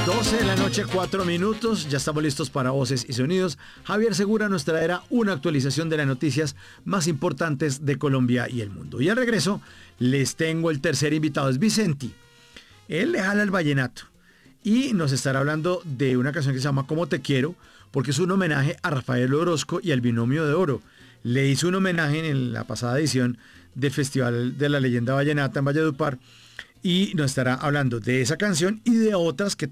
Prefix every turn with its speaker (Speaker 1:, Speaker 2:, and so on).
Speaker 1: 12 de la noche, 4 minutos. Ya estamos listos para Voces y Sonidos. Javier Segura nos traerá una actualización de las noticias más importantes de Colombia y el mundo. Y al regreso, les tengo el tercer invitado, es Vicenti. Él le jala el vallenato y nos estará hablando de una canción que se llama Como te quiero, porque es un homenaje a Rafael Orozco y al Binomio de Oro. Le hizo un homenaje en la pasada edición del Festival de la Leyenda Vallenata en Valledupar. Y nos estará hablando de esa canción y de otras que